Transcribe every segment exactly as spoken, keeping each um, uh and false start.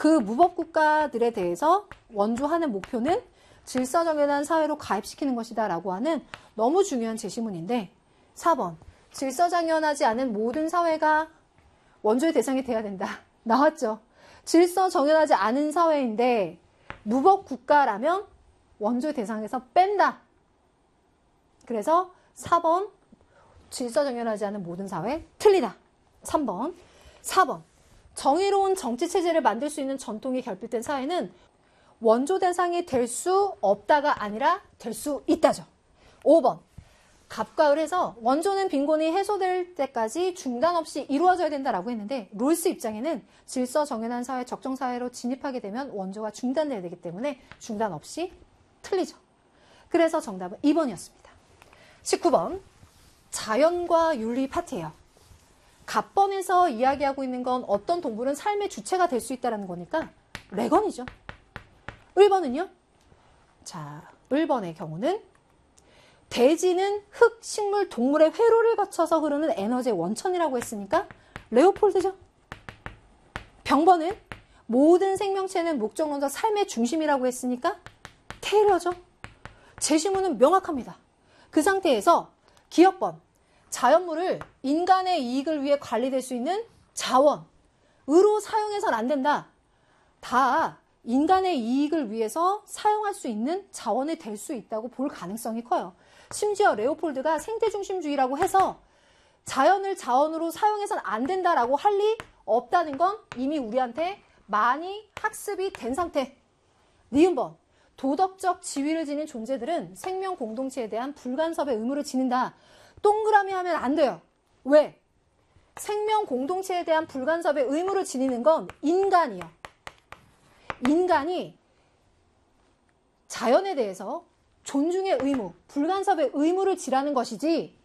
그 무법국가들에 대해서 원조하는 목표는 질서정연한 사회로 가입시키는 것이다 라고 하는 너무 중요한 제시문인데, 사 번 질서정연하지 않은 모든 사회가 원조의 대상이 돼야 된다. 나왔죠. 질서정연하지 않은 사회인데 무법국가라면 원조의 대상에서 뺀다. 그래서 사 번 질서정연하지 않은 모든 사회 틀리다. 삼 번 사 번 정의로운 정치체제를 만들 수 있는 전통이 결핍된 사회는 원조 대상이 될 수 없다가 아니라 될 수 있다죠. 오 번 갑과 을에서 원조는 빈곤이 해소될 때까지 중단 없이 이루어져야 된다라고 했는데, 롤스 입장에는 질서 정연한 사회, 적정 사회로 진입하게 되면 원조가 중단돼야 되기 때문에 중단 없이 틀리죠. 그래서 정답은 이 번이었습니다. 십구 번 자연과 윤리 파트예요. 갑번에서 이야기하고 있는 건 어떤 동물은 삶의 주체가 될 수 있다는 거니까 레건이죠. 일 번은요. 자, 일 번의 경우는 대지는 흙, 식물, 동물의 회로를 거쳐서 흐르는 에너지의 원천이라고 했으니까 레오폴드죠. 병번은 모든 생명체는 목적론적 삶의 중심이라고 했으니까 테일러죠. 제시문은 명확합니다. 그 상태에서 기억번, 자연물을 인간의 이익을 위해 관리될 수 있는 자원으로 사용해서는 안 된다. 다 인간의 이익을 위해서 사용할 수 있는 자원이 될 수 있다고 볼 가능성이 커요. 심지어 레오폴드가 생태중심주의라고 해서 자연을 자원으로 사용해서는 안 된다라고 할 리 없다는 건 이미 우리한테 많이 학습이 된 상태. 니은번, 도덕적 지위를 지닌 존재들은 생명 공동체에 대한 불간섭의 의무를 지닌다. 동그라미 하면 안 돼요. 왜? 생명 공동체에 대한 불간섭의 의무를 지니는 건 인간이요. 인간이 자연에 대해서 존중의 의무, 불간섭의 의무를 지라는 것이지,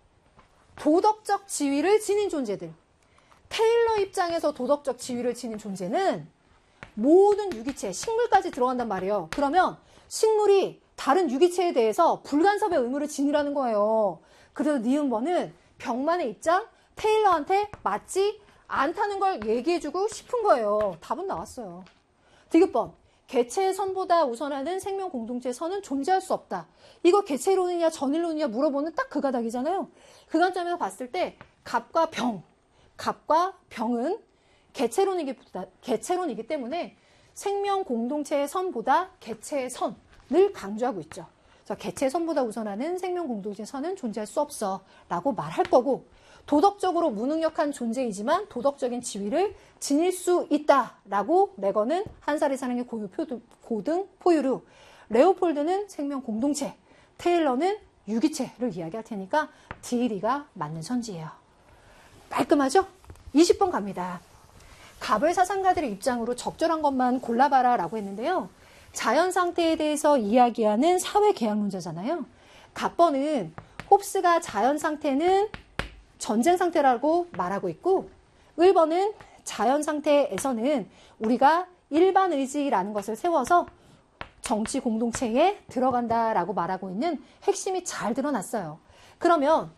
도덕적 지위를 지닌 존재들, 테일러 입장에서 도덕적 지위를 지닌 존재는 모든 유기체, 식물까지 들어간단 말이에요. 그러면 식물이 다른 유기체에 대해서 불간섭의 의무를 지니라는 거예요. 그래서 니은번은 병만의 입장, 테일러한테 맞지 않다는 걸 얘기해주고 싶은 거예요. 답은 나왔어요. 디귿번, 개체의 선보다 우선하는 생명 공동체의 선은 존재할 수 없다. 이거 개체론이냐 전일론이냐 물어보는 딱 그 가닥이잖아요. 그 관점에서 봤을 때 갑과 병, 갑과 병은 개체론이기, 개체론이기 때문에 생명 공동체의 선보다 개체의 선을 강조하고 있죠. 그래서 개체의 선보다 우선하는 생명 공동체의 선은 존재할 수 없어 라고 말할 거고, 도덕적으로 무능력한 존재이지만 도덕적인 지위를 지닐 수 있다라고 레건은 한 살이 사는 게 고등 포유류, 레오폴드는 생명 공동체, 테일러는 유기체를 이야기할 테니까 디이리가 맞는 선지예요. 깔끔하죠? 이십 번 갑니다. 갑을 사상가들의 입장으로 적절한 것만 골라봐라 라고 했는데요. 자연 상태에 대해서 이야기하는 사회 계약론자잖아요. 갑번은 홉스가 자연 상태는 전쟁 상태라고 말하고 있고, 일 번은 자연 상태에서는 우리가 일반 의지라는 것을 세워서 정치 공동체에 들어간다라고 말하고 있는 핵심이 잘 드러났어요. 그러면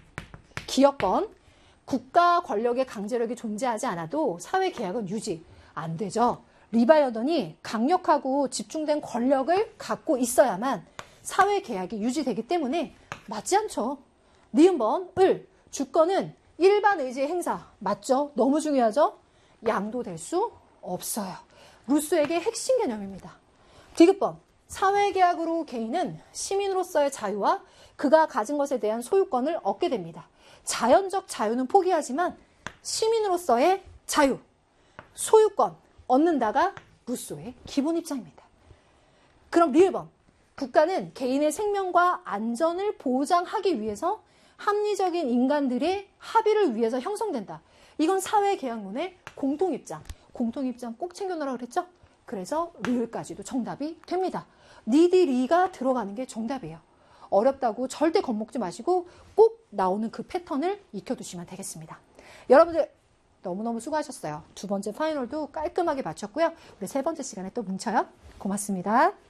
기억번, 국가 권력의 강제력이 존재하지 않아도 사회 계약은 유지 안 되죠. 리바이어던이 강력하고 집중된 권력을 갖고 있어야만 사회 계약이 유지되기 때문에 맞지 않죠. 니은번, 을, 주권은 일반 의지의 행사. 맞죠? 너무 중요하죠? 양도될 수 없어요. 루소에게 핵심 개념입니다. 디귿번, 사회계약으로 개인은 시민으로서의 자유와 그가 가진 것에 대한 소유권을 얻게 됩니다. 자연적 자유는 포기하지만 시민으로서의 자유, 소유권 얻는다가 루소의 기본 입장입니다. 그럼 리을번, 국가는 개인의 생명과 안전을 보장하기 위해서 합리적인 인간들의 합의를 위해서 형성된다. 이건 사회계약론의 공통입장. 공통입장 꼭 챙겨놓으라고 그랬죠? 그래서 리을까지도 정답이 됩니다. 니디리가 들어가는 게 정답이에요. 어렵다고 절대 겁먹지 마시고 꼭 나오는 그 패턴을 익혀두시면 되겠습니다. 여러분들 너무너무 수고하셨어요. 두 번째 파이널도 깔끔하게 마쳤고요. 우리 세 번째 시간에 또 뭉쳐요. 고맙습니다.